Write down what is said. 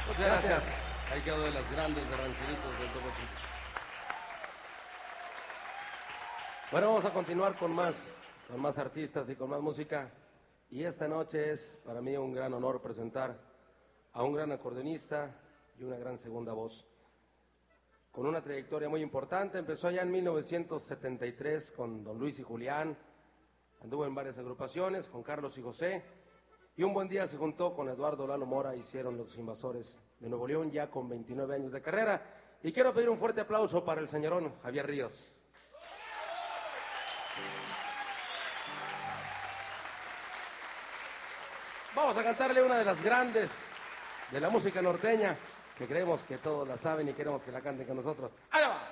Muchas gracias. Ahí quedó de las grandes de rancheritos del Topo Chico. Bueno, vamos a continuar con más artistas y con más música. Y esta noche es para mí un gran honor presentar a un gran acordeonista y una gran segunda voz. Con una trayectoria muy importante, empezó allá en 1973 con Don Luis y Julián, anduvo en varias agrupaciones con Carlos y José, y un buen día se juntó con Eduardo Lalo Mora, hicieron Los Invasores de Nuevo León, ya con 29 años de carrera. Y quiero pedir un fuerte aplauso para el señorón Javier Ríos. Vamos a cantarle una de las grandes de la música norteña, que creemos que todos la saben y queremos que la canten con nosotros. ¡Allá va!